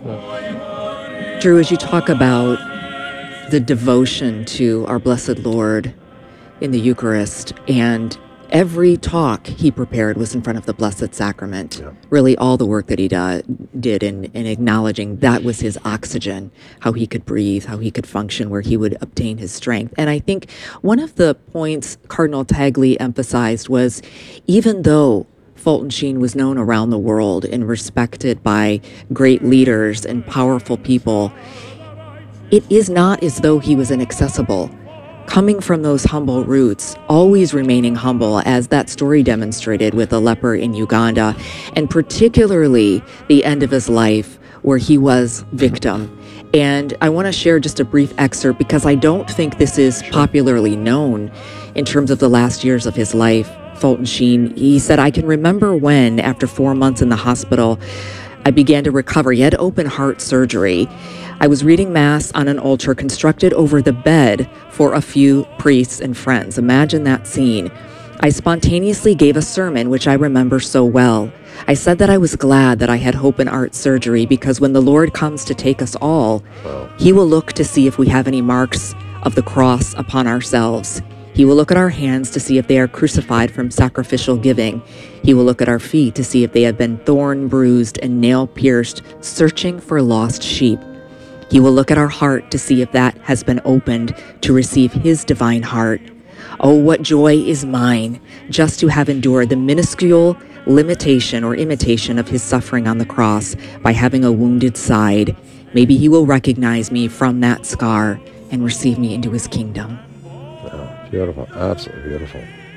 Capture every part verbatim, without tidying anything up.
Drew, as you talk about the devotion to our blessed Lord in the Eucharist, and every talk he prepared was in front of the Blessed Sacrament. Yeah. Really, all the work that he do, did in, in acknowledging that was his oxygen, how he could breathe, how he could function, where he would obtain his strength. And I think one of the points Cardinal Tagle emphasized was, even though Fulton Sheen was known around the world and respected by great leaders and powerful people, it is not as though he was inaccessible. Coming from those humble roots, always remaining humble, as that story demonstrated with the leper in Uganda, and particularly the end of his life where he was victim. And I want to share just a brief excerpt because I don't think this is popularly known in terms of the last years of his life. Fulton Sheen, he said, "I can remember when, after four months in the hospital, I began to recover. He had open heart surgery. I was reading Mass on an altar constructed over the bed for a few priests and friends. Imagine that scene. I spontaneously gave a sermon, which I remember so well. I said that I was glad that I had open heart surgery because when the Lord comes to take us all, Wow. he will look to see if we have any marks of the cross upon ourselves. He will look at our hands to see if they are crucified from sacrificial giving. He will look at our feet to see if they have been thorn bruised and nail pierced, searching for lost sheep. He will look at our heart to see if that has been opened to receive his divine heart. Oh, what joy is mine just to have endured the minuscule limitation or imitation of his suffering on the cross by having a wounded side. Maybe he will recognize me from that scar and receive me into his kingdom." Wow. Beautiful. Absolutely beautiful.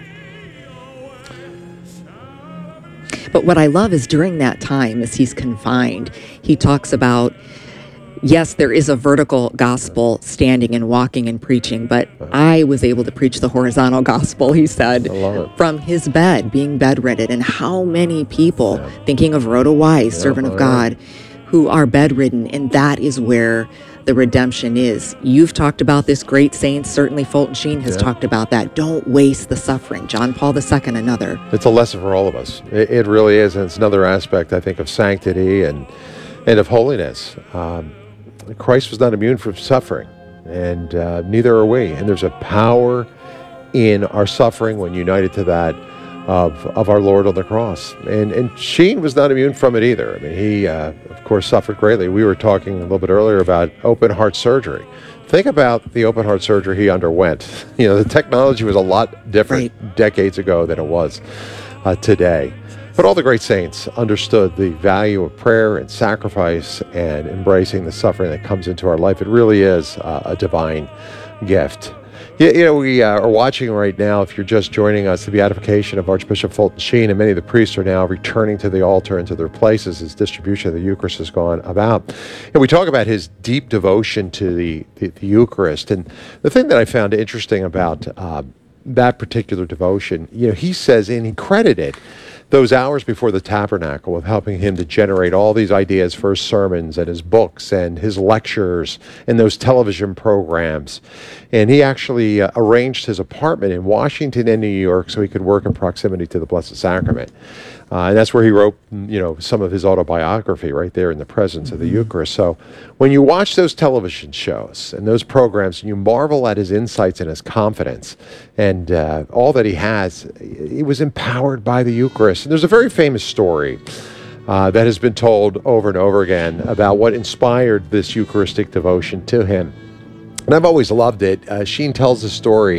But what I love is during that time, as he's confined, he talks about, yes, there is a vertical gospel, standing and walking and preaching, but I was able to preach the horizontal gospel, he said, I love it. from his bed, being bedridden. And how many people, Yeah. thinking of Rhoda Wise, Yeah, servant of all God, right. who are bedridden, and that is where the redemption is. You've talked about this, great saints. Certainly Fulton Sheen has Yeah. talked about that. Don't waste the suffering. John Paul the Second, another. It's a lesson for all of us. It, it really is, and it's another aspect, I think, of sanctity and and of holiness. Um, Christ was not immune from suffering, and uh, neither are we. And there's a power in our suffering when united to that of of our Lord on the cross. And and Sheen was not immune from it either. I mean, he uh, of course suffered greatly. We were talking a little bit earlier about open heart surgery. Think about the open heart surgery he underwent. You know, the technology was a lot different Right. decades ago than it was uh, today. But all the great saints understood the value of prayer and sacrifice and embracing the suffering that comes into our life. It really is uh, a divine gift. You, you know, we uh, are watching right now, if you're just joining us, the beatification of Archbishop Fulton Sheen, and many of the priests are now returning to the altar and to their places as distribution of the Eucharist has gone about. And we talk about his deep devotion to the, the, the Eucharist. And the thing that I found interesting about uh, that particular devotion, you know, he says, and he credited those hours before the tabernacle with helping him to generate all these ideas for his sermons and his books and his lectures and those television programs. And he actually uh, arranged his apartment in Washington and New York so he could work in proximity to the Blessed Sacrament. Uh, and that's where he wrote, you know, some of his autobiography right there in the presence of the Eucharist. So when you watch those television shows and those programs, and you marvel at his insights and his confidence and uh, all that he has, he was empowered by the Eucharist. And there's a very famous story uh, that has been told over and over again about what inspired this Eucharistic devotion to him. And I've always loved it. Uh, Sheen tells the story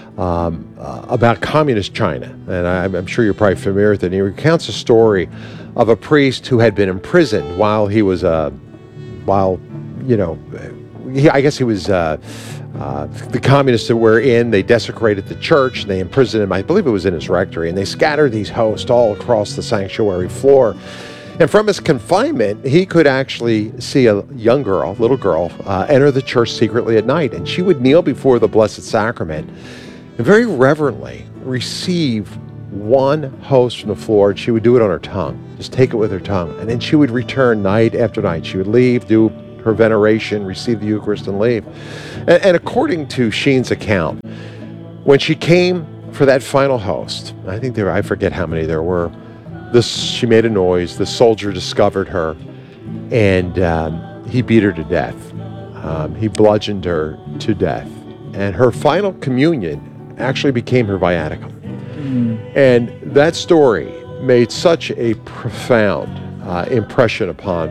Um, uh, about communist China, and I'm, I'm sure you're probably familiar with it. And he recounts a story of a priest who had been imprisoned while he was, uh, while, you know, he, I guess he was, uh, uh, the communists that were in, they desecrated the church, and they imprisoned him, I believe it was in his rectory, and they scattered these hosts all across the sanctuary floor. And from his confinement, he could actually see a young girl, little girl, uh, enter the church secretly at night, and she would kneel before the Blessed Sacrament and very reverently receive one host from the floor, and she would do it on her tongue, just take it with her tongue, and then she would return night after night. She would leave, do her veneration, receive the Eucharist, and leave. And, and according to Sheen's account, when she came for that final host, I think there, I forget how many there were, this, she made a noise, the soldier discovered her, and um, he beat her to death. Um, he bludgeoned her to death. And her final communion actually became her viaticum. Mm. And that story made such a profound uh, impression upon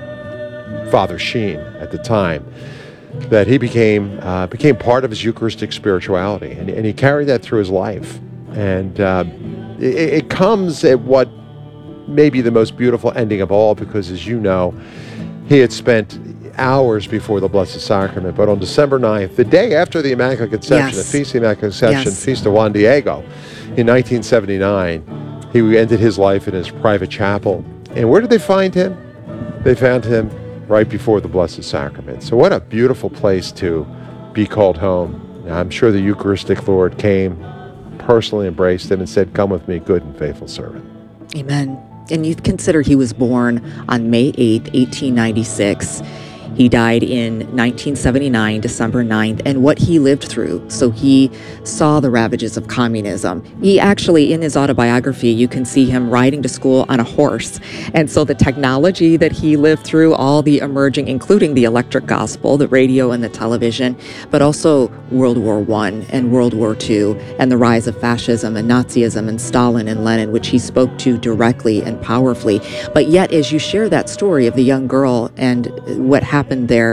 Father Sheen at the time that he became uh, became part of his Eucharistic spirituality, and, and he carried that through his life. And uh, it, it comes at what may be the most beautiful ending of all, because, as you know, he had spent hours before the Blessed Sacrament, but on December ninth, the day after the Immaculate Conception, Yes. the Feast of the Immaculate Conception, Yes. Feast of Juan Diego, in nineteen seventy-nine, he ended his life in his private chapel. And where did they find him? They found him right before the Blessed Sacrament. So what a beautiful place to be called home. Now, I'm sure the Eucharistic Lord came, personally embraced him, and said, "Come with me, good and faithful servant." Amen. And you consider he was born on May eighth, eighteen ninety-six. He died in nineteen seventy-nine, December ninth, and what he lived through. So he saw the ravages of communism. He actually, in his autobiography, you can see him riding to school on a horse. And so the technology that he lived through, all the emerging, including the electric gospel, the radio and the television, but also World War One and World War Two, and the rise of fascism and Nazism and Stalin and Lenin, which he spoke to directly and powerfully. But yet, as you share that story of the young girl and what happened there,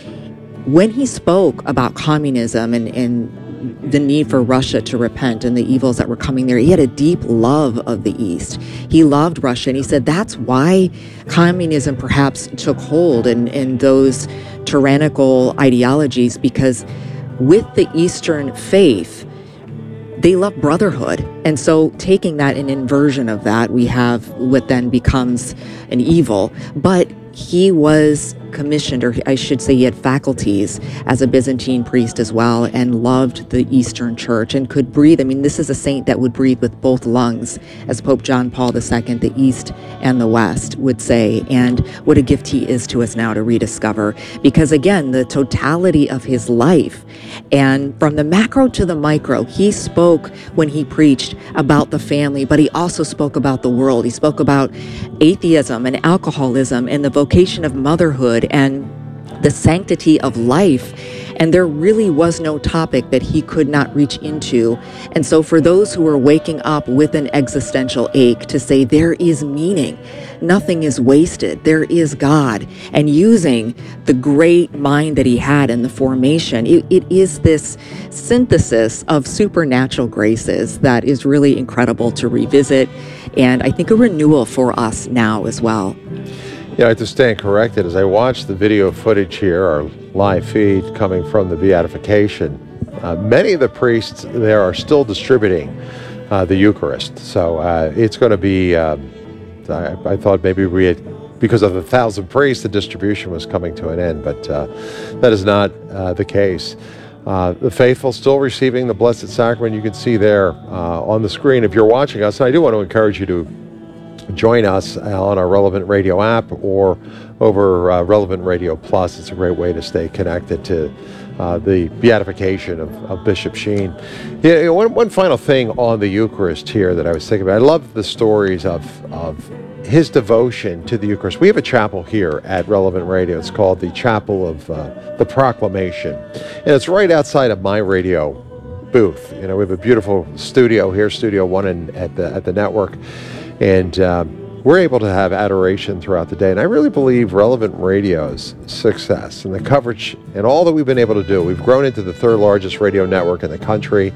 when he spoke about communism and, and the need for Russia to repent and the evils that were coming there, he had a deep love of the East. He loved Russia, and he said that's why communism perhaps took hold in, in those tyrannical ideologies, because with the Eastern faith, they love brotherhood. And so taking that, an inversion of that, we have what then becomes an evil. But he was commissioned, or I should say he had faculties as a Byzantine priest as well, and loved the Eastern Church and could breathe. I mean, this is a saint that would breathe with both lungs, as Pope John Paul the Second, the East and the West, would say. And what a gift he is to us now to rediscover, because again, the totality of his life, and from the macro to the micro, he spoke when he preached about the family, but he also spoke about the world. He spoke about atheism and alcoholism and the vocation of motherhood and the sanctity of life. And there really was no topic that he could not reach into. And so for those who are waking up with an existential ache, to say there is meaning, nothing is wasted, there is God, and using the great mind that he had in the formation, it, it is this synthesis of supernatural graces that is really incredible to revisit, and I think a renewal for us now as well. Yeah, I have to stand corrected. As I watch the video footage here, our live feed coming from the beatification, uh, many of the priests there are still distributing uh, the Eucharist. So uh, it's going to be, um, I, I thought maybe we had, because of the thousand priests, the distribution was coming to an end, but uh, that is not uh, the case. Uh, the faithful still receiving the Blessed Sacrament. You can see there uh, on the screen if you're watching us. And I do want to encourage you to join us on our Relevant Radio app or over uh, Relevant Radio Plus. It's a great way to stay connected to uh, the beatification of, of Bishop Sheen. Yeah, you know, one, one final thing on the Eucharist here that I was thinking about. I love the stories of, of his devotion to the Eucharist. We have a chapel here at Relevant Radio. It's called the Chapel of uh, the Proclamation. And it's right outside of my radio booth. You know, we have a beautiful studio here, Studio One in, at the at the network. And um, we're able to have adoration throughout the day. And I really believe Relevant Radio's success and the coverage and all that we've been able to do, we've grown into the third largest radio network in the country.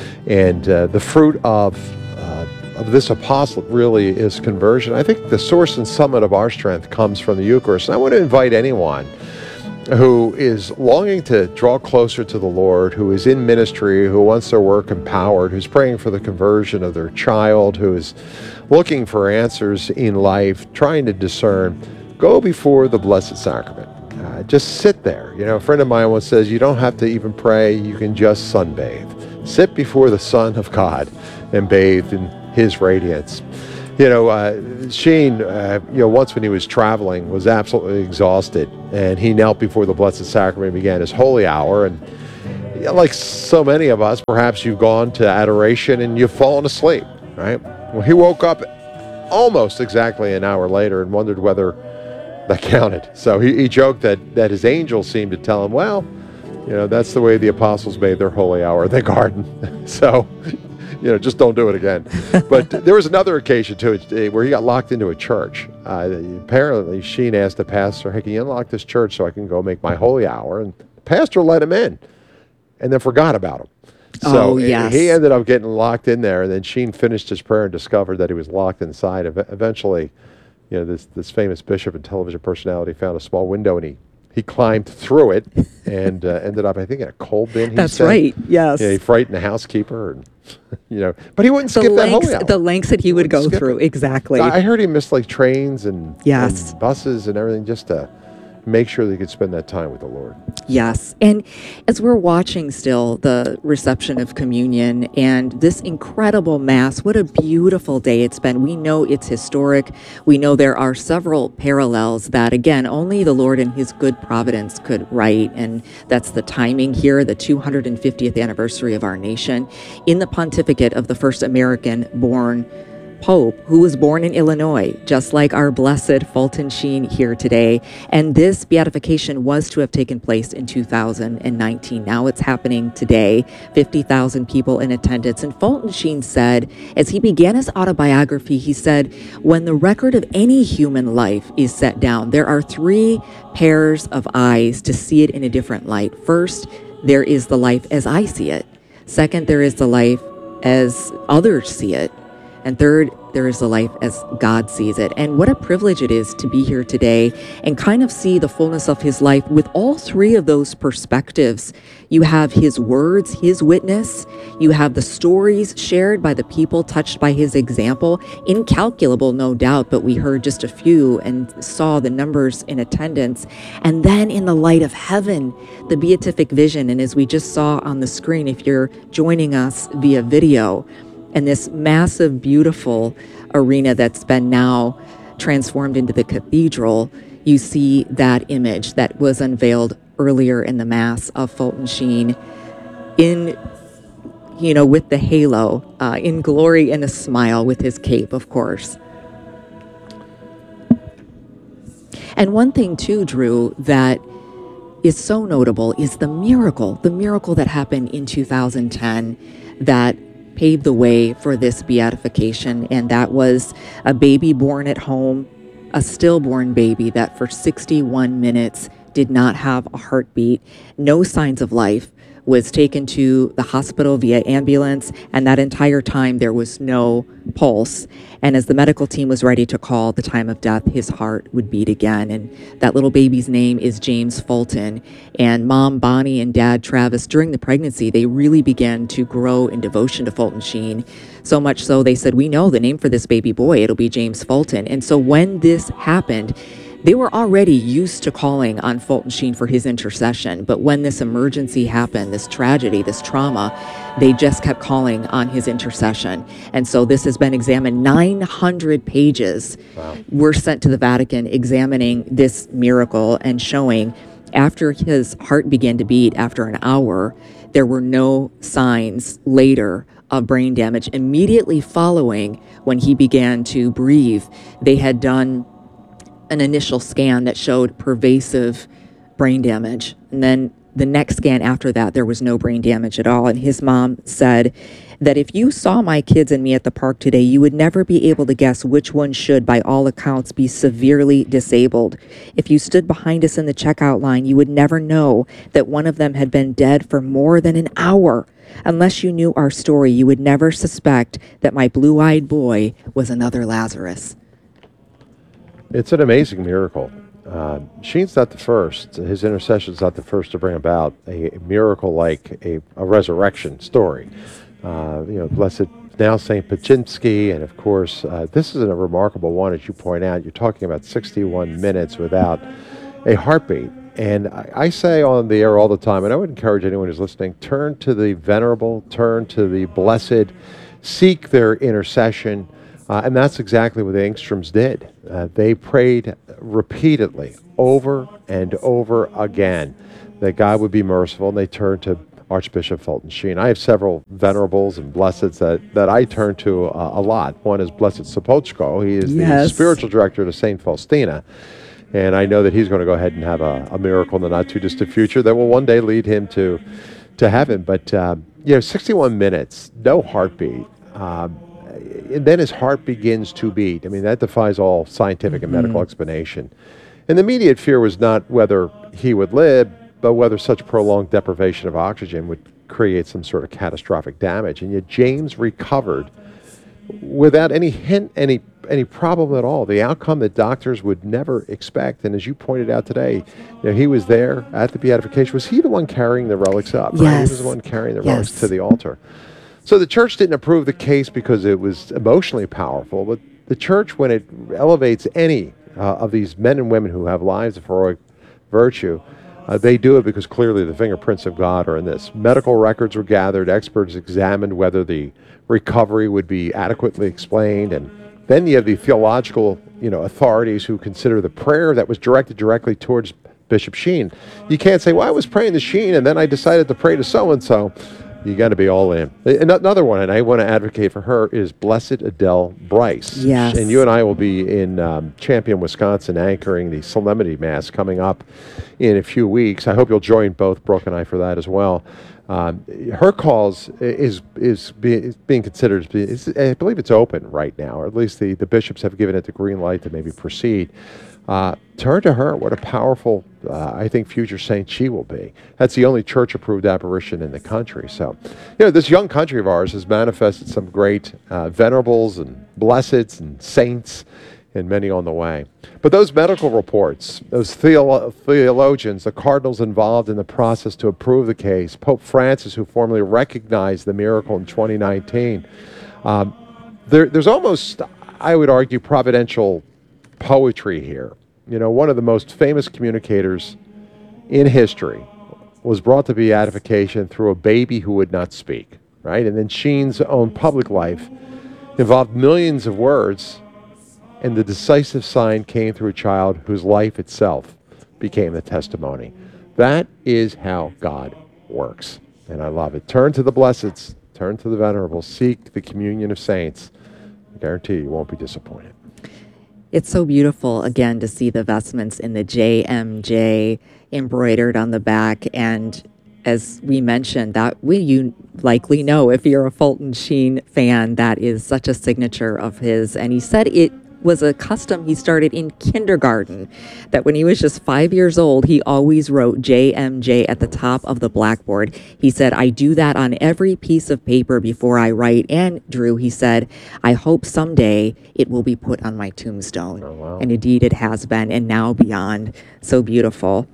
And uh, the fruit of, uh, of this apostolate really is conversion. I think the source and summit of our strength comes from the Eucharist. And I want to invite anyone who is longing to draw closer to the Lord, who is in ministry, who wants their work empowered, who's praying for the conversion of their child, who is looking for answers in life, trying to discern, go before the Blessed Sacrament. Uh, just sit there. You know, a friend of mine once says, you don't have to even pray, you can just sunbathe. Sit before the Son of God and bathe in his radiance. You know, uh, Sheen, uh, you know, once when he was traveling, was absolutely exhausted, and he knelt before the Blessed Sacrament and began his holy hour. And you know, like so many of us, perhaps you've gone to adoration and you've fallen asleep, right? Well, he woke up almost exactly an hour later and wondered whether that counted. So he, he joked that, that his angels seemed to tell him, well, you know, that's the way the apostles made their holy hour in the garden. So, you know, just don't do it again. But there was another occasion, too, where he got locked into a church. Uh, apparently, Sheen asked the pastor, hey, can you unlock this church so I can go make my holy hour? And the pastor let him in and then forgot about him. So Oh, yes. he ended up getting locked in there, and then Sheen finished his prayer and discovered that he was locked inside. Ev- Eventually, you know, this, this famous bishop and television personality found a small window, and he He climbed through it and uh, ended up, I think, in a coal bin. He That's said. right. Yes. Yeah, he frightened the housekeeper, and you know, but he wouldn't The skip that lengths, holy hour. the lengths that he would Wouldn't go skip through. it. Exactly. I heard he missed like trains and, Yes. and buses and everything just to make sure that he could spend that time with the Lord. Yes. And as we're watching still the reception of communion and this incredible Mass, what a beautiful day it's been. We know it's historic. We know there are several parallels that, again, only the Lord in his good providence could write. And that's the timing here, the two hundred fiftieth anniversary of our nation, in the pontificate of the first American-born Pope, who was born in Illinois, just like our blessed Fulton Sheen here today. And this beatification was to have taken place in two thousand nineteen. Now it's happening today, fifty thousand people in attendance. And Fulton Sheen said, as he began his autobiography, he said, when the record of any human life is set down, there are three pairs of eyes to see it in a different light. First, there is the life as I see it. Second, there is the life as others see it. And third, there is the life as God sees it. And what a privilege it is to be here today and kind of see the fullness of his life with all three of those perspectives. You have his words, his witness. You have the stories shared by the people touched by his example. Incalculable, no doubt, but we heard just a few and saw the numbers in attendance. And then in the light of heaven, the beatific vision. And as we just saw on the screen, if you're joining us via video, and this massive, beautiful arena that's been now transformed into the cathedral, you see that image that was unveiled earlier in the Mass of Fulton Sheen in, you know, with the halo, uh, in glory and a smile with his cape, of course. And one thing too, Drew, that is so notable is the miracle, the miracle that happened in two thousand ten that paved the way for this beatification, and that was a baby born at home, a stillborn baby that for sixty-one minutes did not have a heartbeat, no signs of life, was taken to the hospital via ambulance, and that entire time there was no pulse. And as the medical team was ready to call the time of death, his heart would beat again. And that little baby's name is James Fulton. And Mom Bonnie and Dad Travis, during the pregnancy, they really began to grow in devotion to Fulton Sheen. So much so they said, we know the name for this baby boy, it'll be James Fulton. And so when this happened, they were already used to calling on Fulton Sheen for his intercession, but when this emergency happened, this tragedy, this trauma, they just kept calling on his intercession. And so this has been examined. nine hundred pages wow. were sent to the Vatican examining this miracle and showing after his heart began to beat after an hour, there were no signs later of brain damage. Immediately following when he began to breathe, they had done an initial scan that showed pervasive brain damage. And then the next scan after that, there was no brain damage at all. And his mom said that if you saw my kids and me at the park today, you would never be able to guess which one should, by all accounts, be severely disabled. If you stood behind us in the checkout line, you would never know that one of them had been dead for more than an hour. Unless you knew our story, you would never suspect that my blue-eyed boy was another Lazarus. It's an amazing miracle. Uh, Sheen's not the first. His intercession's not the first to bring about a, a miracle like a, a resurrection story. Uh, you know, blessed now Saint Paczynski, and of course, uh, this is a remarkable one, as you point out. You're talking about sixty-one minutes without a heartbeat. And I, I say on the air all the time, and I would encourage anyone who's listening, turn to the venerable, turn to the blessed, seek their intercession. Uh, and that's exactly what the Angstroms did. Uh, they prayed repeatedly, over and over again, that God would be merciful, and they turned to Archbishop Fulton Sheen. I have several venerables and blesseds that, that I turn to uh, a lot. One is Blessed Sopoćko. He is yes. the spiritual director to Saint Faustina. And I know that he's going to go ahead and have a, a miracle in the not too distant future that will one day lead him to to heaven. But um, you know, sixty-one minutes, no heartbeat. Um, and then his heart begins to beat. I mean, that defies all scientific and medical explanation. And the immediate fear was not whether he would live, but whether such prolonged deprivation of oxygen would create some sort of catastrophic damage. And yet James recovered without any hint, any any problem at all. The outcome that doctors would never expect. And as you pointed out today, you know, he was there at the beatification. Was he the one carrying the relics up? Right? Yes. He was the one carrying the Yes. relics to the altar. So the church didn't approve the case because it was emotionally powerful, but the church, when it elevates any uh, of these men and women who have lives of heroic virtue, uh, they do it because clearly the fingerprints of God are in this. Medical records were gathered, experts examined whether the recovery would be adequately explained, and then you have the theological, you know, authorities who consider the prayer that was directed directly towards Bishop Sheen. You can't say, well, I was praying to Sheen and then I decided to pray to so-and-so. You got to be all in. Another one, and I want to advocate for her, is Blessed Adele Bryce. Yes. And you and I will be in um, Champion, Wisconsin, anchoring the Solemnity Mass coming up in a few weeks. I hope you'll join both Brooke and I for that as well. Um, her cause is is, be, is being considered, is, I believe it's open right now, or at least the, the bishops have given it the green light to maybe proceed. Uh, turn to her. What a powerful, uh, I think, future saint she will be. That's the only church-approved apparition in the country. So, you know, this young country of ours has manifested some great uh, venerables and blesseds and saints, and many on the way. But those medical reports, those theolo- theologians, the cardinals involved in the process to approve the case, Pope Francis, who formally recognized the miracle in twenty nineteen, um, there, there's almost, I would argue, providential poetry here. You know, one of the most famous communicators in history was brought to beatification through a baby who would not speak, right? And then Sheen's own public life involved millions of words, and the decisive sign came through a child whose life itself became the testimony. That is how God works, and I love it. Turn to the blesseds, turn to the venerables, seek the communion of saints. I guarantee you won't be disappointed. It's so beautiful, again, to see the vestments in the J M J embroidered on the back. And as we mentioned, that we you likely know if you're a Fulton Sheen fan, that is such a signature of his. And he said it was a custom he started in kindergarten, that when he was just five years old, he always wrote J M J at the top of the blackboard. He said, I do that on every piece of paper before I write. And Drew, he said, I hope someday it will be put on my tombstone. Oh, wow. And indeed it has been, and now beyond. So beautiful.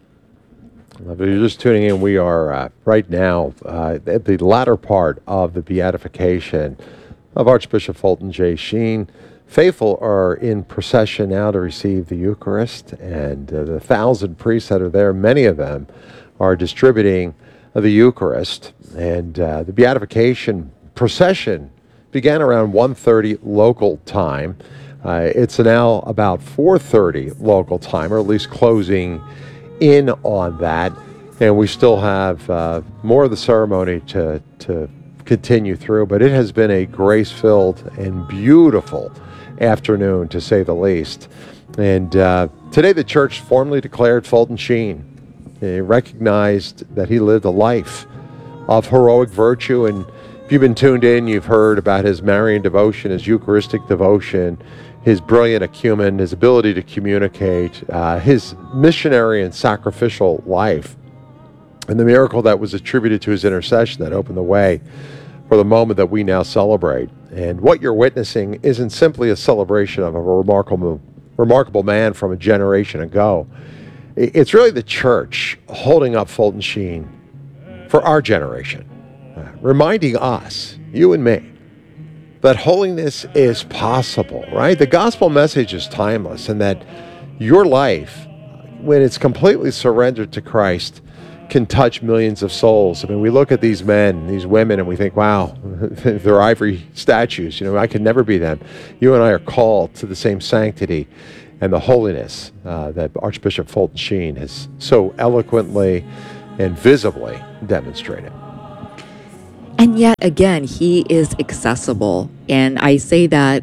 If you're just tuning in, we are uh, right now uh, at the latter part of the beatification of Archbishop Fulton J. Sheen. Faithful are in procession now to receive the Eucharist, and uh, the thousand priests that are there, many of them are distributing uh, the Eucharist. And uh, the beatification procession began around one thirty local time. Uh, it's now about four thirty local time, or at least closing in on that. And we still have uh, more of the ceremony to, to continue through, but it has been a grace-filled and beautiful afternoon, to say the least. And uh, today the church formally declared Fulton Sheen. They recognized that he lived a life of heroic virtue, and if you've been tuned in, you've heard about his Marian devotion, his Eucharistic devotion, his brilliant acumen, his ability to communicate, uh, his missionary and sacrificial life, and the miracle that was attributed to his intercession that opened the way for the moment that we now celebrate. And what you're witnessing isn't simply a celebration of a remarkable, remarkable man from a generation ago. It's really the church holding up Fulton Sheen for our generation, uh, reminding us, you and me, that holiness is possible, right? The gospel message is timeless, and that your life, when it's completely surrendered to Christ, can touch millions of souls. I mean, we look at these men, these women, and we think, wow, they're ivory statues. You know, I could never be them. You and I are called to the same sanctity and the holiness uh, that Archbishop Fulton Sheen has so eloquently and visibly demonstrated. And yet again, he is accessible. And I say that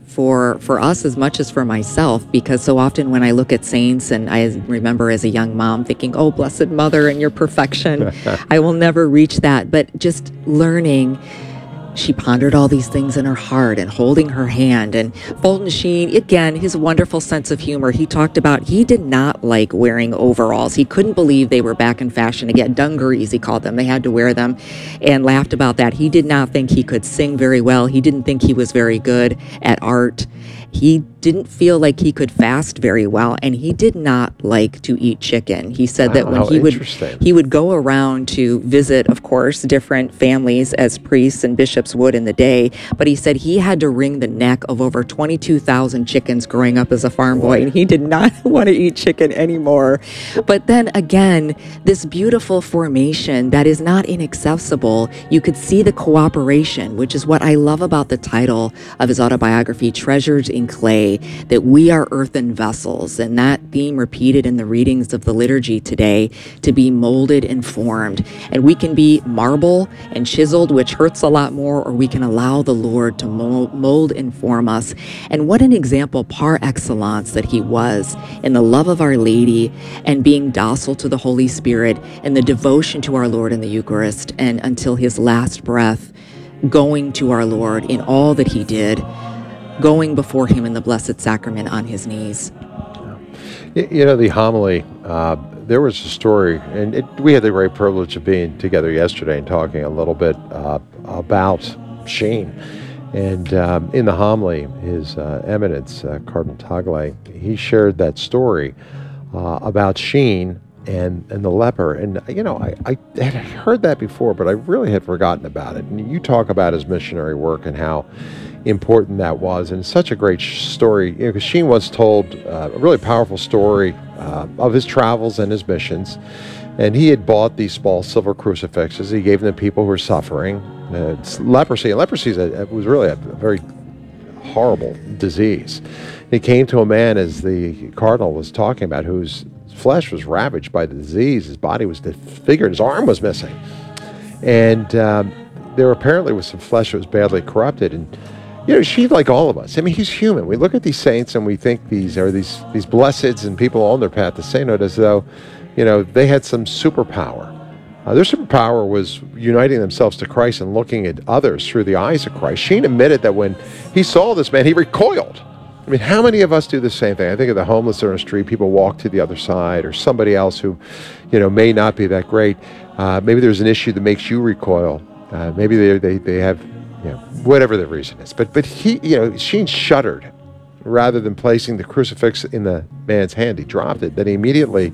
for for us as much as for myself, because so often when I look at saints, and I remember as a young mom thinking, oh, Blessed Mother and your perfection, I will never reach that. But just learning, she pondered all these things in her heart and holding her hand. And Fulton Sheen, again, his wonderful sense of humor. He talked about he did not like wearing overalls. He couldn't believe they were back in fashion again. Dungarees, he called them. They had to wear them, and laughed about that. He did not think he could sing very well. He didn't think he was very good at art. He didn't feel like he could fast very well, and he did not like to eat chicken. He said that Wow, when how he would interesting. he would go around to visit, of course, different families as priests and bishops would in the day, but he said he had to wring the neck of over twenty-two thousand chickens growing up as a farm boy, and he did not want to eat chicken anymore. But then again, this beautiful formation that is not inaccessible, you could see the cooperation, which is what I love about the title of his autobiography, Treasures in Clay, that we are earthen vessels, and that theme repeated in the readings of the liturgy today, to be molded and formed. And we can be marble and chiseled, which hurts a lot more, or we can allow the Lord to mold, mold and form us. And what an example par excellence that he was in the love of Our Lady and being docile to the Holy Spirit and the devotion to our Lord in the Eucharist, and until his last breath, going to our Lord in all that he did, going before him in the Blessed Sacrament on his knees. Y- You know, the homily, uh, there was a story, and it, we had the great privilege of being together yesterday and talking a little bit uh, about Sheen. And um, in the homily, His uh, Eminence, uh, Cardinal Tagle, he shared that story uh, about Sheen and, and the leper. And, you know, I, I had heard that before, but I really had forgotten about it. And you talk about his missionary work and how important that was, and it's such a great sh- story, you know, because Sheen once told uh, a really powerful story uh, of his travels and his missions, and he had bought these small silver crucifixes. He gave them to people who were suffering uh, it's leprosy, and leprosy is a, it was really a very horrible disease. He came to a man, as the cardinal was talking about, whose flesh was ravaged by the disease. His body was disfigured, his arm was missing, and um, there apparently was some flesh that was badly corrupted. And you know, she, like all of us, I mean, he's human. We look at these saints and we think these are these these blesseds and people on their path to sainthood as though, you know, they had some superpower. Uh, their superpower was uniting themselves to Christ and looking at others through the eyes of Christ. Sheen admitted that when he saw this man, he recoiled. I mean, how many of us do the same thing? I think of the homeless on the street. People walk to the other side, or somebody else who, you know, may not be that great. Uh, maybe there's an issue that makes you recoil. Uh, maybe they they they have, you know, whatever the reason is. But but he, you know, Sheen shuddered. Rather than placing the crucifix in the man's hand, he dropped it. Then he immediately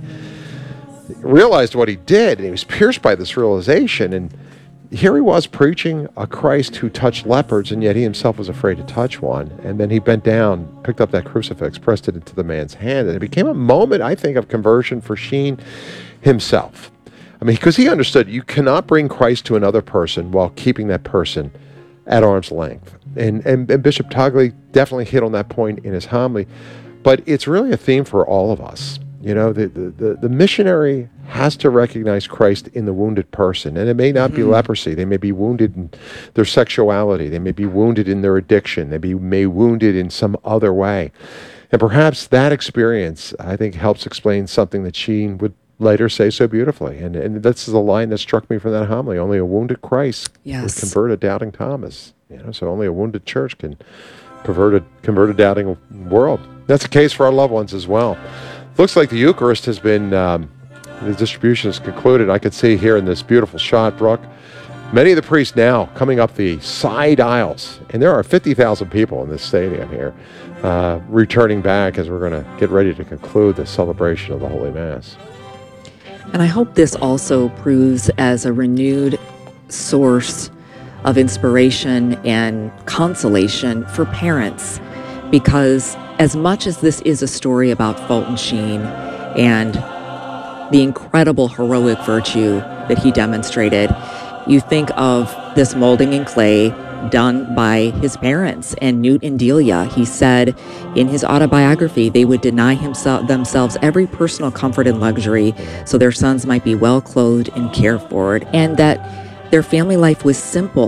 realized what he did, and he was pierced by this realization. And here he was preaching a Christ who touched lepers, and yet he himself was afraid to touch one. And then he bent down, picked up that crucifix, pressed it into the man's hand, and it became a moment, I think, of conversion for Sheen himself. I mean, because he understood you cannot bring Christ to another person while keeping that person at arm's length. And, and, and Bishop Tagle definitely hit on that point in his homily. But it's really a theme for all of us. You know, the, the, the, the missionary has to recognize Christ in the wounded person. And it may not be mm-hmm. leprosy. They may be wounded in their sexuality. They may be wounded in their addiction. They be, may be wounded in some other way. And perhaps that experience, I think, helps explain something that Sheen would later say so beautifully. And and this is a line that struck me from that homily. Only a wounded Christ yes. would convert a doubting Thomas. You know, so only a wounded church can convert a, convert a doubting world. That's the case for our loved ones as well. Looks like the Eucharist has been, um, the distribution is concluded. I could see here in this beautiful shot, Brooke, many of the priests now coming up the side aisles, and there are fifty thousand people in this stadium here, uh, returning back as we're going to get ready to conclude the celebration of the Holy Mass. And I hope this also proves as a renewed source of inspiration and consolation for parents, because as much as this is a story about Fulton Sheen and the incredible heroic virtue that he demonstrated, you think of this molding in clay done by his parents and Newt and Delia. He said in his autobiography they would deny himself, themselves every personal comfort and luxury so their sons might be well clothed and cared for, and that their family life was simple, but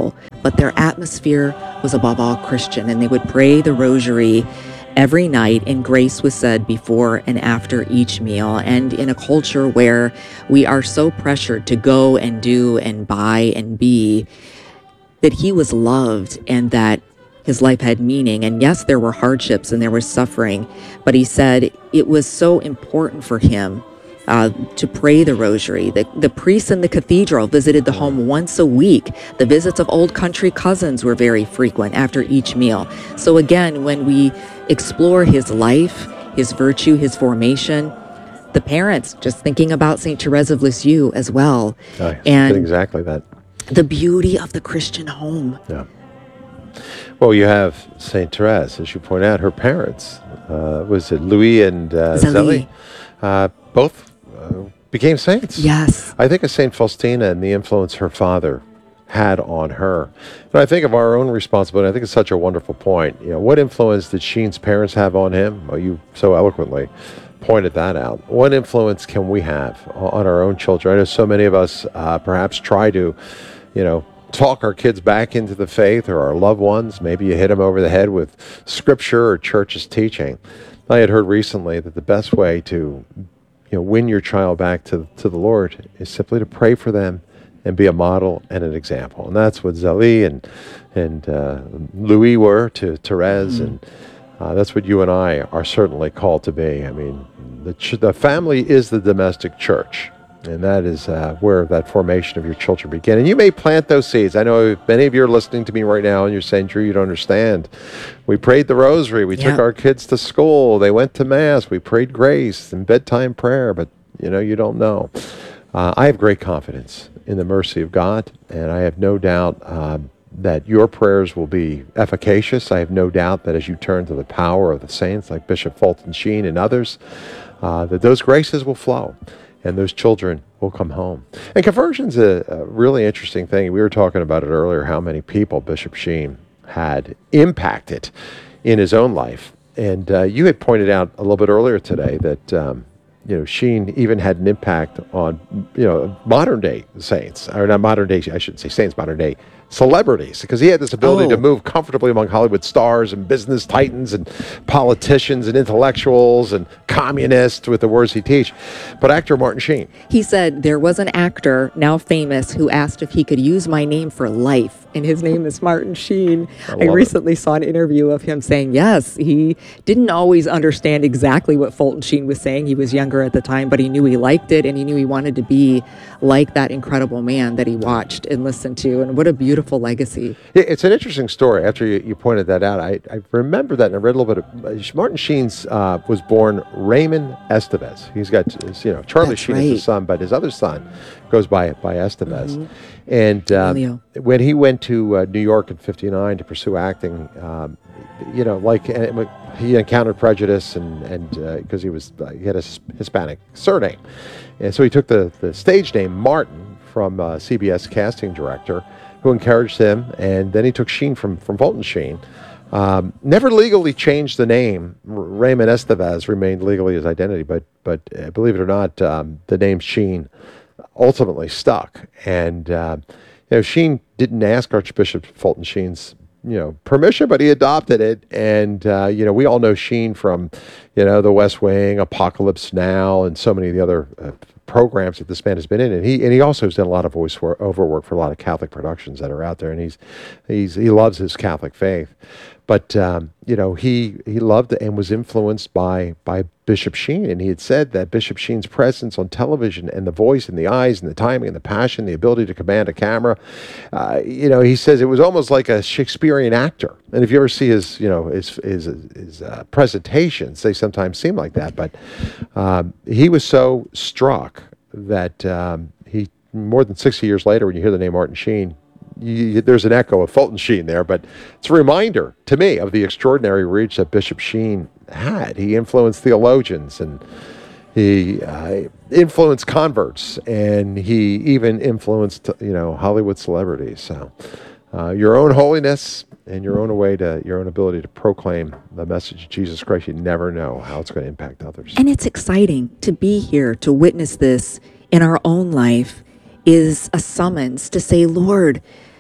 but their atmosphere was above all Christian, and they would pray the rosary every night, and grace was said before and after each meal. And in a culture where we are so pressured to go and do and buy and be, that he was loved and that his life had meaning. And yes, there were hardships and there was suffering, but he said it was so important for him uh, to pray the rosary. The, the priests in the cathedral visited the home once a week. The visits of old country cousins were very frequent after each meal. So again, when we explore his life, his virtue, his formation, the parents just thinking about Saint Therese of Lisieux as well. Oh, and exactly that. The beauty of the Christian home. Yeah. Well, you have Saint Therese, as you point out, her parents, uh, was it Louis and uh, Zélie. Zélie? Uh, both uh, became saints. Yes. I think of Saint Faustina and the influence her father had on her. But I think of our own responsibility. I think it's such a wonderful point. You know, what influence did Sheen's parents have on him? Well, you so eloquently pointed that out. What influence can we have on our own children? I know so many of us uh, perhaps try to, you know, talk our kids back into the faith, or our loved ones. Maybe you hit them over the head with scripture or church's teaching. I had heard recently that the best way to, you know, win your child back to, to the Lord is simply to pray for them and be a model and an example. And that's what Zélie and and uh, Louis were to Therese, mm-hmm. and uh, that's what you and I are certainly called to be. I mean, the ch- the family is the domestic church. And that is uh, where that formation of your children begin. And you may plant those seeds. I know many of you are listening to me right now and you're saying, Drew, you don't understand. We prayed the rosary. We yeah. took our kids to school. They went to Mass. We prayed grace and bedtime prayer. But, you know, you don't know. Uh, I have great confidence in the mercy of God. And I have no doubt uh, that your prayers will be efficacious. I have no doubt that as you turn to the power of the saints like Bishop Fulton Sheen and others, uh, that those graces will flow. And those children will come home. And conversion's a, a really interesting thing. We were talking about it earlier, how many people Bishop Sheen had impacted in his own life. And uh, you had pointed out a little bit earlier today that, um, you know, Sheen even had an impact on, you know, modern day saints, or not modern day, I shouldn't say saints, modern day celebrities, because he had this ability oh. to move comfortably among Hollywood stars and business titans and politicians and intellectuals and communists with the words he teach. But actor Martin Sheen. He said there was an actor, now famous, who asked if he could use my name for life, and his name is Martin Sheen. I, I recently it. saw an interview of him saying, yes, he didn't always understand exactly what Fulton Sheen was saying. He was younger at the time, but he knew he liked it, and he knew he wanted to be like that incredible man that he watched and listened to. And what a beautiful Beautiful legacy. It's an interesting story. After you, you pointed that out, I, I remember that, and I read a little bit of uh, Martin Sheen's uh, was born Raymond Estevez. He's got, you know, Charlie That's Sheen right. is his son, but his other son goes by by Estevez. Mm-hmm. And um, Leo. when he went to uh, New York in fifty-nine to pursue acting, um, you know, like uh, he encountered prejudice, and and because uh, he was uh, he had a Hispanic surname, and so he took the the stage name Martin from uh, C B S casting director, who encouraged him, and then he took Sheen from, from Fulton Sheen. Um, never legally changed the name. R- Raymond Estevez remained legally his identity, but but uh, believe it or not, um, the name Sheen ultimately stuck. And uh, you know, Sheen didn't ask Archbishop Fulton Sheen's you know permission, but he adopted it. And uh, you know, we all know Sheen from you know The West Wing, Apocalypse Now, and so many of the other uh, programs that this man has been in, and he and he also has done a lot of voice for, over work for a lot of Catholic productions that are out there, and he's he's he loves his Catholic faith, but um, you know he he loved and was influenced by by Bishop Sheen, and he had said that Bishop Sheen's presence on television and the voice and the eyes and the timing and the passion, the ability to command a camera, uh, you know, he says it was almost like a Shakespearean actor. And if you ever see his, you know, his his, his uh, presentations, they sometimes seem like that. But um, he was so struck that um, he, more than sixty years later, when you hear the name Martin Sheen, you, there's an echo of Fulton Sheen there, but it's a reminder to me of the extraordinary reach that Bishop Sheen had. He influenced theologians, and he uh, influenced converts, and he even influenced, you know, Hollywood celebrities. So uh, your own holiness and your own way to your own ability to proclaim the message of Jesus Christ, you never know how it's going to impact others. And it's exciting to be here to witness this in our own life is a summons to say, Lord,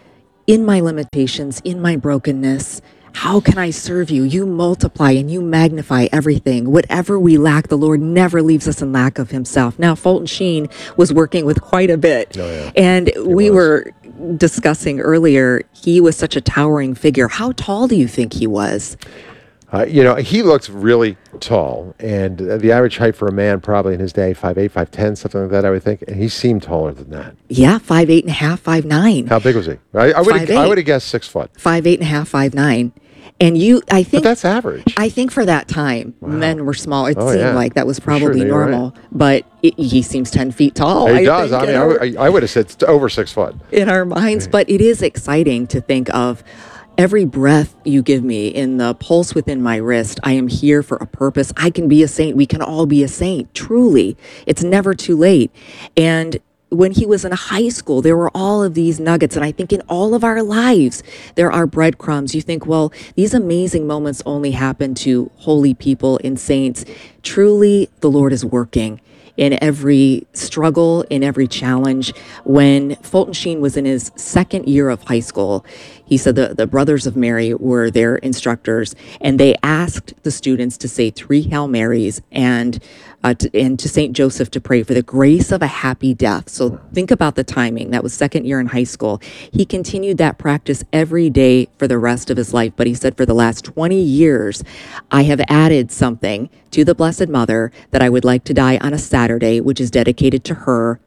in my limitations, in my brokenness, how can I serve you? You multiply and you magnify everything. Whatever we lack, the Lord never leaves us in lack of himself. Now, Fulton Sheen was working with quite a bit. Oh, yeah. And we was. were discussing earlier, he was such a towering figure. How tall do you think he was? Uh, you know, he looks really tall, and uh, the average height for a man probably in his day, five eight, five ten, something like that, I would think. And he seemed taller than that. Yeah, five eight and a half, five nine. How big was he? I, I would have five eight. I would have guessed six foot. Five eight and a half, five nine. And you, I But think that's average. I think for that time, men were small. It Oh, seemed yeah. like that was For sure, probably you're right. normal, but it, he seems ten feet tall. he I does. think, I mean, in I, our- would- I, I would have said it's over six foot. in our minds, but it is exciting to think of every breath you give me in the pulse within my wrist. I am here for a purpose. I can be a saint. We can all be a saint. Truly, it's never too late. And when he was in high school, there were all of these nuggets. And I think in all of our lives, there are breadcrumbs. You think, well, these amazing moments only happen to holy people and saints. Truly, the Lord is working in every struggle, in every challenge. When Fulton Sheen was in his second year of high school, he said the, the Brothers of Mary were their instructors, and they asked the students to say three Hail Marys and uh, to, and to Saint Joseph to pray for the grace of a happy death. So think about the timing. That was second year in high school. He continued that practice every day for the rest of his life. But he said, for the last twenty years, I have added something to the Blessed Mother that I would like to die on a Saturday, which is dedicated to her,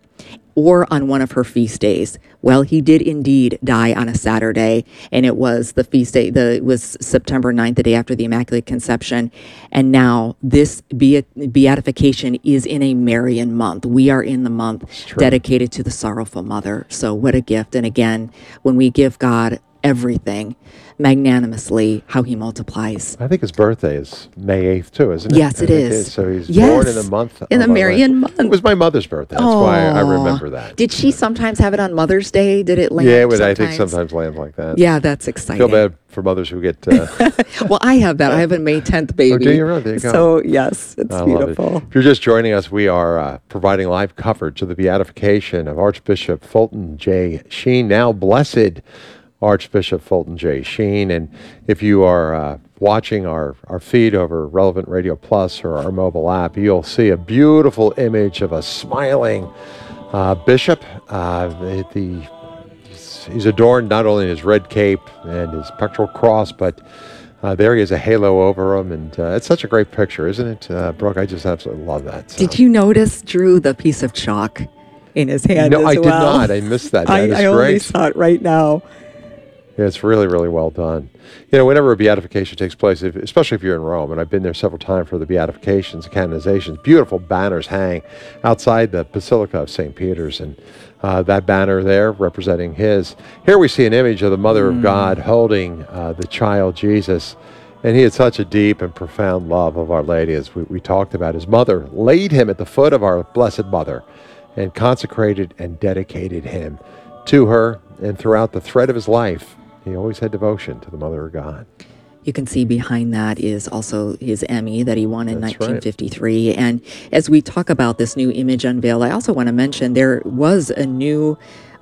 or on one of her feast days. Well, he did indeed die on a Saturday, and it was the feast day, the it was September ninth, the day after the Immaculate Conception. And now this beat, beatification is in a Marian month. We are in the month dedicated to the Sorrowful Mother. So what a gift. And again, when we give God everything magnanimously, how he multiplies. I think his birthday is May eighth, too, isn't it? Yes, I it think is. So he's Yes. born in the month. In of the our Marian life. month. It was my mother's birthday. That's why I Aw. remember that. Did she sometimes have it on Mother's Day? Did it land? Yeah, it would, I think sometimes? sometimes lands like that. Yeah, that's exciting. Feel bad for mothers who get. Uh, Well, I have that. I have a May tenth baby. Oh, do you? Really? There you go. So, yes, it's I love beautiful. it. If you're just joining us, we are uh, providing live coverage of the beatification of Archbishop Fulton J. Sheen, now blessed Archbishop Fulton J. Sheen. And if you are uh, watching our, our feed over Relevant Radio Plus or our mobile app, you'll see a beautiful image of a smiling uh, bishop. Uh, the, the he's, he's adorned not only in his red cape and his pectoral cross, but Uh, there he has a halo over him, and uh, it's such a great picture, isn't it, uh, Brooke? I just absolutely love that. So. Did you notice Drew the piece of chalk in his hand? No, as I did well? not. I missed that. That I, is I only great. saw it right now. Yeah, it's really, really well done. You know, whenever a beatification takes place, if, especially if you're in Rome, and I've been there several times for the beatifications, canonizations, beautiful banners hang outside the Basilica of Saint Peter's, and uh, that banner there representing his. Here we see an image of the Mother Mm. of God holding uh, the child Jesus, and he had such a deep and profound love of Our Lady, as we, we talked about. His mother laid him at the foot of our Blessed Mother and consecrated and dedicated him to her, and throughout the thread of his life, he always had devotion to the Mother of God. You can see behind that is also his Emmy that he won in That's right. nineteen fifty-three. And as we talk about this new image unveiled, I also want to mention there was a new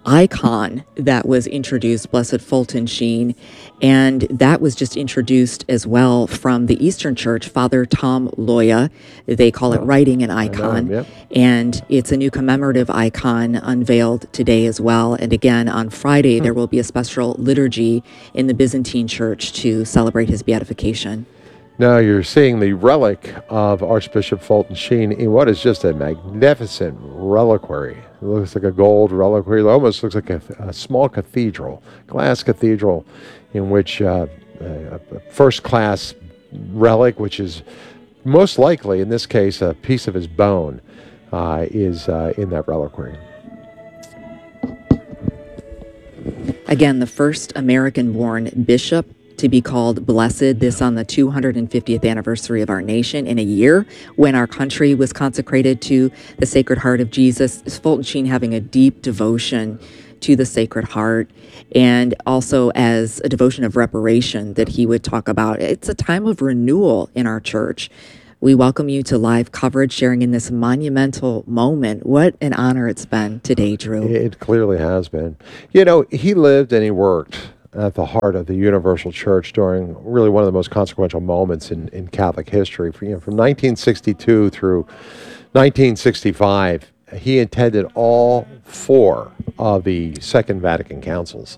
icon that was introduced, Blessed Fulton Sheen, and that was just introduced as well from the Eastern Church, Father Tom Loya. They call it Writing an Icon, him, yep. and it's a new commemorative icon unveiled today as well. And again, on Friday, there will be a special liturgy in the Byzantine Church to celebrate his beatification. Now you're seeing the relic of Archbishop Fulton Sheen in what is just a magnificent reliquary. It looks like a gold reliquary. It almost looks like a, a small cathedral, glass cathedral, in which uh, a, a first-class relic, which is most likely, in this case, a piece of his bone, uh, is uh, in that reliquary. Again, the first American-born bishop to be called blessed, this on the two hundred fiftieth anniversary of our nation, in a year when our country was consecrated to the Sacred Heart of Jesus. Fulton Sheen having a deep devotion to the Sacred Heart, and also as a devotion of reparation that he would talk about. It's a time of renewal in our church. We welcome you to live coverage, sharing in this monumental moment. What an honor it's been today, Drew. It clearly has been. You know, he lived and he worked at the heart of the Universal Church during really one of the most consequential moments in, in Catholic history. You know, from nineteen sixty-two through nineteen sixty-five, he attended all four of the Second Vatican Councils.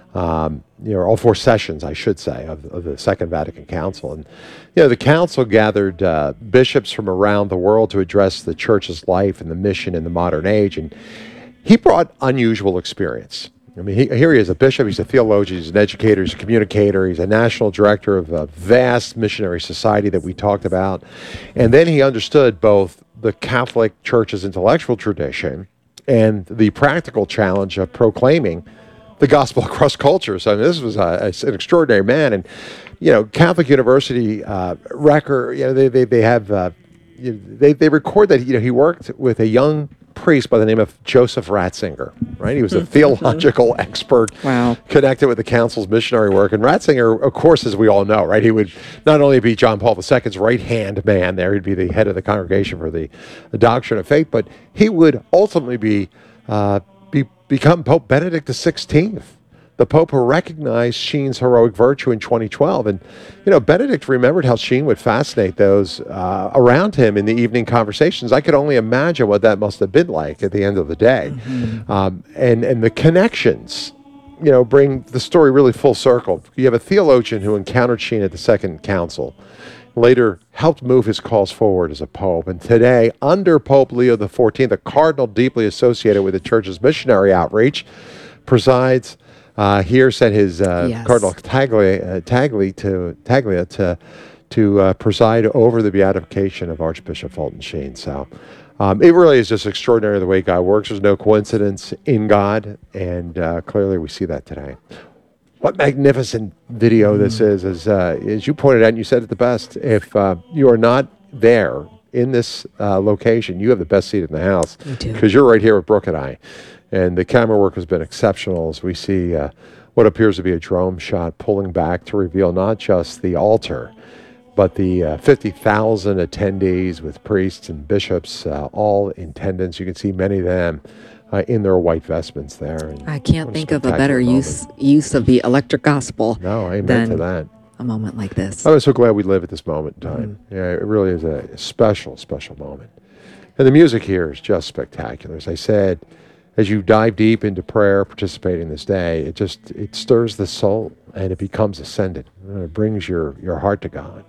Um, you know, all four sessions, I should say, of, of the Second Vatican Council. And, you know, the council gathered uh, bishops from around the world to address the church's life and the mission in the modern age. And he brought unusual experience. I mean, he, here he is, a bishop, he's a theologian, he's an educator, he's a communicator, he's a national director of a vast missionary society that we talked about. And then he understood both the Catholic Church's intellectual tradition and the practical challenge of proclaiming the gospel across cultures. I mean, this was a, an extraordinary man. And, you know, Catholic University uh, record, you know, they, they, they have, uh, you know, they, they record that, you know, he worked with a young priest by the name of Joseph Ratzinger, right? He was a theological expert Wow. connected with the council's missionary work. And Ratzinger, of course, as we all know, right, he would not only be John Paul the Second's right-hand man there, he'd be the head of the congregation for the, the doctrine of faith, but he would ultimately be, uh, be become Pope Benedict the sixteenth, the Pope who recognized Sheen's heroic virtue in twenty twelve. And, you know, Benedict remembered how Sheen would fascinate those uh, around him in the evening conversations. I could only imagine what that must have been like at the end of the day. Mm-hmm. Um, and, and the connections, you know, bring the story really full circle. You have a theologian who encountered Sheen at the Second Council, later helped move his cause forward as a pope. And today, under Pope Leo the fourteenth, a cardinal deeply associated with the church's missionary outreach, presides Uh, here sent his uh, Yes. Cardinal Taglia, uh, Tagli to Taglia to to uh, preside over the beatification of Archbishop Fulton Sheen. So um, it really is just extraordinary the way God works. There's no coincidence in God, and uh, clearly we see that today. What magnificent video mm. this is! As uh, as you pointed out, and you said it the best. If uh, you are not there in this uh, location, you have the best seat in the house because you're right here with Brooke and I. And the camera work has been exceptional as we see uh, what appears to be a drone shot pulling back to reveal not just the altar, but the uh, fifty thousand attendees with priests and bishops, uh, all in attendance. You can see many of them uh, in their white vestments there. And I can't what think of a spectacular better moment. use use of the electric gospel No, amen than to that. a moment like this. I'm so glad we live at this moment in time. Mm-hmm. Yeah, it really is a special, special moment. And the music here is just spectacular. As I said, as you dive deep into prayer, participating this day, it just, it stirs the soul and it becomes ascendant. It brings your, your heart to God.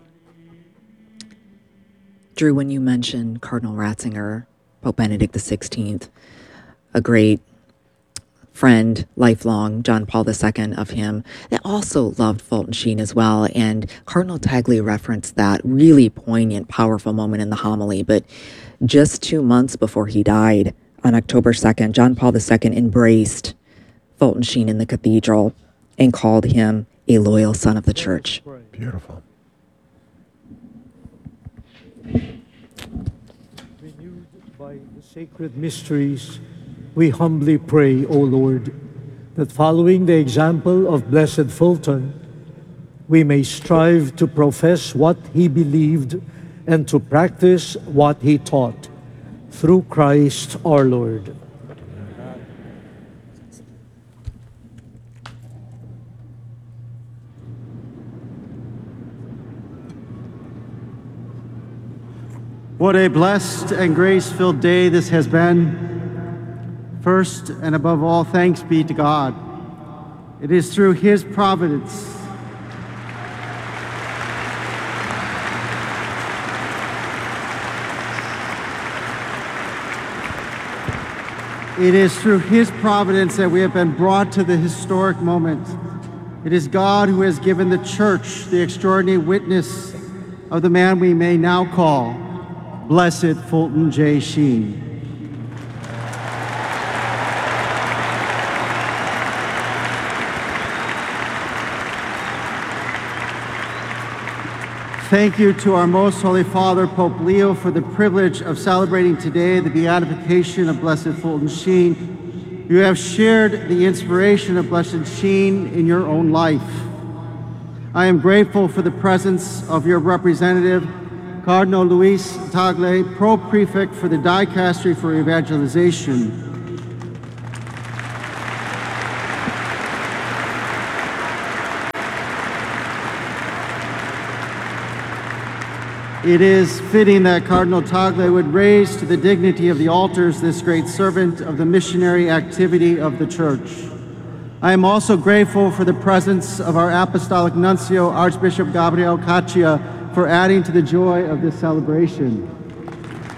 Drew, when you mentioned Cardinal Ratzinger, Pope Benedict the sixteenth, a great friend, lifelong, John Paul the Second of him, that also loved Fulton Sheen as well. And Cardinal Tagle referenced that really poignant, powerful moment in the homily. But just two months before he died, on October second, John Paul the Second embraced Fulton Sheen in the cathedral and called him a loyal son of the church. Beautiful. Renewed by the sacred mysteries, we humbly pray, O Lord, that following the example of Blessed Fulton, we may strive to profess what he believed and to practice what he taught. Through Christ our Lord. What a blessed and grace-filled day this has been. First and above all, thanks be to God. It is through his providence It is through his providence that we have been brought to the historic moment. It is God who has given the church the extraordinary witness of the man we may now call Blessed Fulton J. Sheen. Thank you to our Most Holy Father, Pope Leo, for the privilege of celebrating today the beatification of Blessed Fulton Sheen. You have shared the inspiration of Blessed Sheen in your own life. I am grateful for the presence of your representative, Cardinal Luis Tagle, Pro-Prefect for the Dicastery for Evangelization. It is fitting that Cardinal Tagle would raise to the dignity of the altars this great servant of the missionary activity of the Church. I am also grateful for the presence of our Apostolic Nuncio, Archbishop Gabriel Caccia, for adding to the joy of this celebration.